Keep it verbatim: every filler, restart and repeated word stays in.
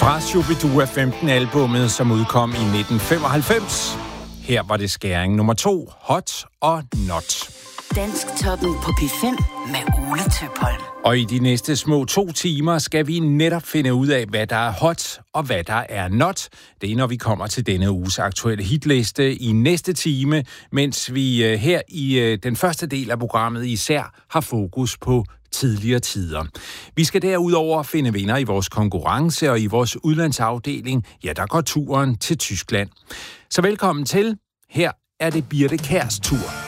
Fra Shu-bi-dua femten-albummet, som udkom i nitten femoghalvfems. Her var det skæring nummer to, Hot og Not. Dansktoppen på P fem med Ole Tøpholm. Og i de næste små to timer skal vi netop finde ud af, hvad der er hot og hvad der er not. Det er, når vi kommer til denne uges aktuelle hitliste i næste time, mens vi her i den første del af programmet især har fokus på tidligere tider. Vi skal derudover finde vinder i vores konkurrence, og i vores udlandsafdeling, ja, der går turen til Tyskland. Så velkommen til. Her er det Birte Kjærs tur.